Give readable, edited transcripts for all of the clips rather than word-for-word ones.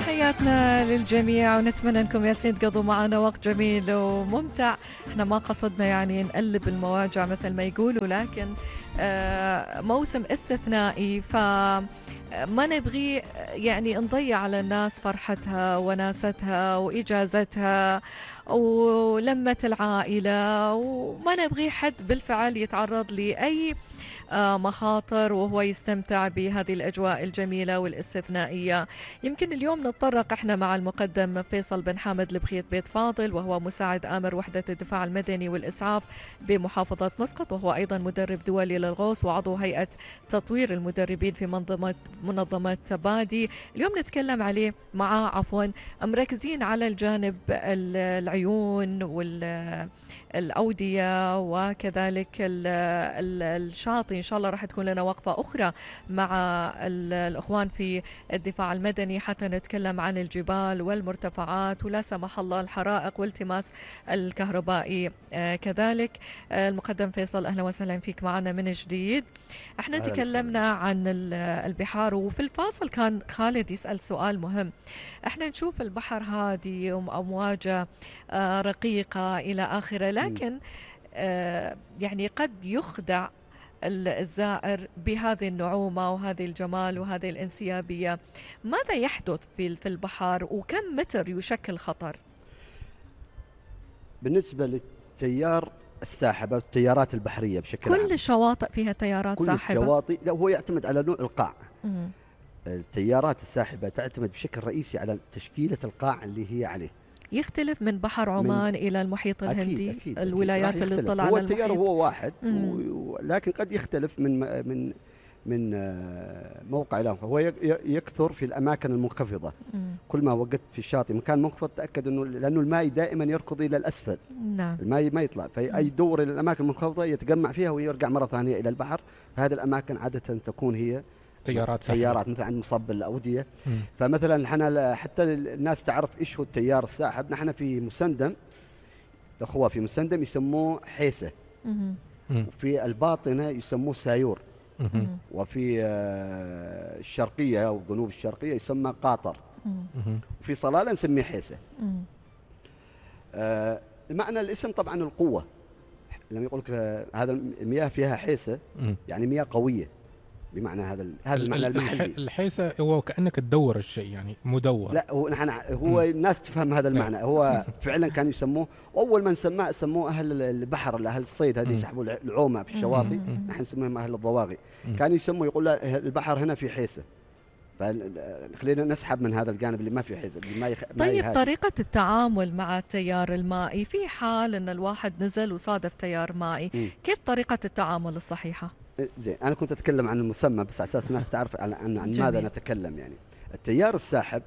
تحياتنا للجميع ونتمنى انكم ياسين تقضوا معنا وقت جميل وممتع. احنا ما قصدنا يعني نقلب المواجع مثل ما يقولوا، لكن موسم استثنائي، ما نبغي يعني نضيع على الناس فرحتها وناستها وإجازتها ولمة العائلة، وما نبغي حد بالفعل يتعرض لأي مخاطر وهو يستمتع بهذه الأجواء الجميلة والاستثنائية. يمكن اليوم نتطرق احنا مع المقدم فيصل بن حامد لبخيت بيت فاضل، وهو مساعد آمر وحدة الدفاع المدني والإسعاف بمحافظة مسقط، وهو أيضا مدرب دولي للغوص وعضو هيئة تطوير المدربين في منظمة بادي. اليوم نتكلم عليه مركزين على الجانب العيون والأودية وكذلك الشاطئ. إن شاء الله راح تكون لنا وقفة أخرى مع الأخوان في الدفاع المدني حتى نتكلم عن الجبال والمرتفعات ولا سمح الله الحرائق والتماس الكهربائي. كذلك المقدم فيصل، أهلا وسهلا فيك معنا من جديد. احنا تكلمنا عن البحار، وفي الفاصل كان خالد يسأل سؤال مهم. احنا نشوف البحر هادي وأمواجه رقيقة إلى آخره، لكن يعني قد يخدع الزائر بهذه النعومة وهذه الجمال وهذه الانسيابية. ماذا يحدث في البحر وكم متر يشكل خطر؟ بالنسبة للتيار الساحب أو التيارات البحرية بشكل عام، كل الشواطئ فيها تيارات ساحبة؟ كل الشواطئ، لا، هو يعتمد على نوع القاع. التيارات الساحبة تعتمد بشكل رئيسي على تشكيلة القاع اللي هي عليه. يختلف من بحر عمان إلى المحيط الهندي؟ أكيد الولايات اللي تطل على هو المحيط التيار هو واحد، لكن قد يختلف من موقع إلى آخر. هو يكثر في الأماكن المنخفضة. كل ما وقت في الشاطئ مكان منخفض تأكد أنه لأنه الماء دائما يركض إلى الأسفل. نعم. الماء ما يطلع، فأي دور إلى الأماكن المنخفضة يتجمع فيها ويرجع مرة ثانية إلى البحر. فهذه الأماكن عادة تكون هي تيارات مثل عند مصب الأودية. فمثلا نحن حتى الناس تعرف إيش هو التيار الساحب. نحن في مسندم، الأخوة في مسندم يسموه حيسة، وفي الباطنة يسموه سايور، وفي الشرقية أو جنوب الشرقية يسمى قاطر، وفي صلالة نسميه حيسة. معنى الاسم طبعا القوة. لما يقولك هذا المياه فيها حيسة يعني مياه قوية، بمعنى هذا المعنى المحلي. الحيسة هو كأنك تدور الشيء، يعني مدور. لا، هو الناس تفهم هذا المعنى. هو فعلا كانوا يسموه، أول من سموه أهل البحر، أهل الصيد، هذه يسحبوا العومة في الشواطئ. نحن نسميهم أهل الضواغي. كانوا يسموا يقول البحر هنا في حيسة، فخلينا نسحب من هذا الجانب اللي ما في حيسة. طيب، طريقة التعامل مع التيار المائي في حال أن الواحد نزل وصادف تيار مائي، كيف طريقة التعامل الصحيحة؟ زين، أنا كنت أتكلم عن المسمى بس على أساس الناس تعرف عن ماذا نتكلم. يعني التيار الساحب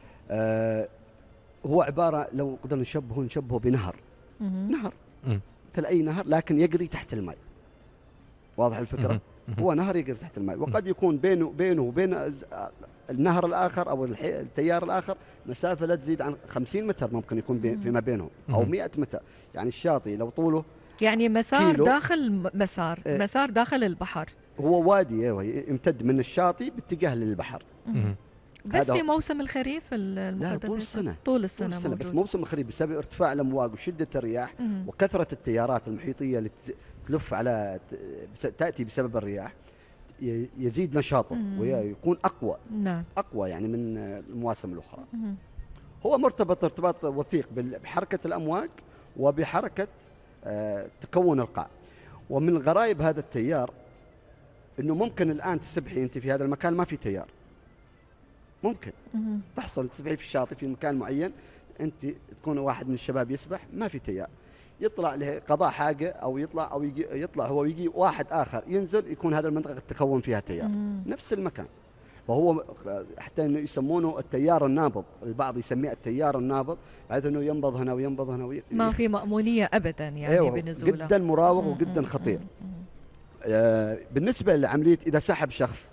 هو عبارة، لو قدرنا نشبهه بنهر. نهر مثل أي نهر، لكن يجري تحت الماء. واضح الفكرة؟ هو نهر يجري تحت الماء، وقد يكون بينه وبين النهر الآخر أو التيار الآخر مسافة لا تزيد عن 50 متر، ممكن يكون فيما بينهم، أو 100 متر. يعني الشاطئ لو طوله يعني مسار كيلو داخل مسار داخل البحر. هو وادي يمتد من الشاطئ باتجاه للبحر. بس في موسم الخريف لا، طول السنة موجود. بس موسم الخريف بسبب ارتفاع الأمواج وشدة الرياح وكثرة التيارات المحيطية اللي تلف تأتي بسبب الرياح، يزيد نشاطه ويكون أقوى. نعم. أقوى يعني من المواسم الأخرى. هو مرتبط ارتباط وثيق بحركة الأمواج وبحركة تكون القاع. ومن غرائب هذا التيار انه ممكن الان تسبحي انت في هذا المكان ما في تيار، ممكن تحصل تسبحي في الشاطئ في مكان معين، انت تكون واحد من الشباب يسبح ما في تيار، يطلع لقضاء حاجه او يطلع هو ويجي واحد اخر ينزل، يكون هذا المنطقه تكون فيها تيار نفس المكان. فهو حتى انه يسمونه التيار النابض، البعض يسميه التيار النابض، بحيث انه ينبض هنا وينبض هنا ما في مأمونية ابدا يعني بنزوله، جدا مراوغ وجدا خطير. بالنسبه لعمليه اذا سحب شخص،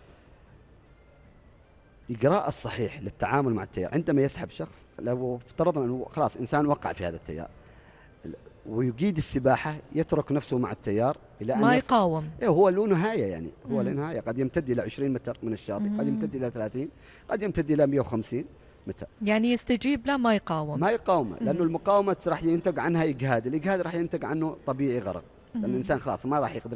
اجراء الصحيح للتعامل مع التيار عندما يسحب شخص، لو افترضنا انه خلاص انسان وقع في هذا التيار ويجيد السباحة، يترك نفسه مع التيار إلى أن ما يقاوم. هو له نهاية، يعني هو له نهاية، قد يمتد إلى 20 متر من الشاطئ، قد يمتد إلى 30، قد يمتد إلى 150. متى. يعني يستجيب له ما يقاوم. ما يقاومه، لأنه المقاومة راح ينتج عنها إجهاد، الإجهاد راح ينتج عنه طبيعي غرق، لأن الإنسان خلاص ما راح يقدر